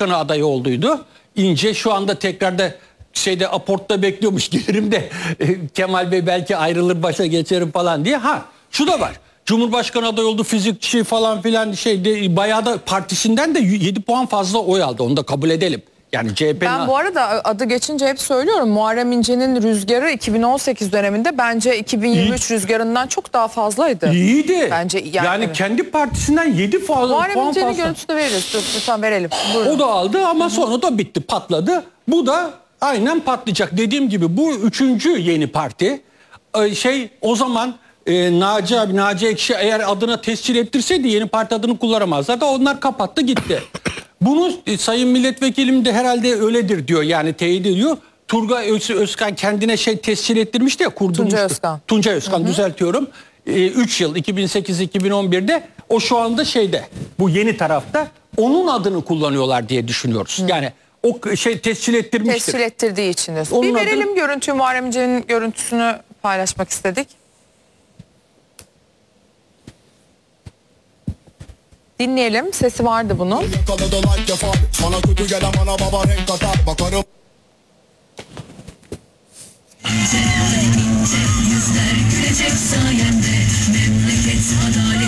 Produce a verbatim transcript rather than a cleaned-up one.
Cumhurbaşkanı adayı olduydu. İnce şu anda tekrar da şeyde aportta bekliyormuş, gelirim de e, Kemal Bey belki ayrılır, başa geçerim falan diye. Ha şu da var. Cumhurbaşkanı adayı oldu, fizikçi falan filan, şeyde bayağı da partisinden de yedi puan fazla oy aldı. Onu da kabul edelim. Yani C H P'nin... Ben bu arada adı geçince hep söylüyorum, Muharrem İnce'nin rüzgarı iki bin on sekiz döneminde bence iki bin yirmi üç İyi. rüzgarından çok daha fazlaydı. İyiydi. Bence yani, yani evet. kendi partisinden yedi fazla Muharrem puan İnce'nin fazla. görüntüsünü veririz. Lütfen verelim. Buyurun. O da aldı ama Hı-hı. sonra da bitti, patladı. Bu da aynen patlayacak. Dediğim gibi bu üçüncü yeni parti. Ee, şey o zaman e, Naci abi, Naci Ekşi eğer adına tescil ettirseydi yeni parti adını kullanamazlar da onlar kapattı gitti. Bunu e, Sayın Milletvekilim de herhalde öyledir diyor, yani teyit ediyor. Turgay Öz, Özkan kendine şey tescil ettirmişti ya, kurdurmuştu. Tuncay Özkan. Tuncay Özkan Hı-hı. düzeltiyorum. üç yıl iki bin sekiz iki bin on birde o şu anda şeyde, bu yeni tarafta onun adını kullanıyorlar diye düşünüyoruz. Hı. Yani o şey tescil ettirmiştir. Tescil ettirdiği için de. Onun Bir verelim adı... görüntüyü, Muharrem İnce'nin görüntüsünü paylaşmak istedik. Dinleyelim. Sesi vardı bunun. Sana kötü gelen bana baba renk atar bakarım. Yüzler gülecek sayende, memleket adalet.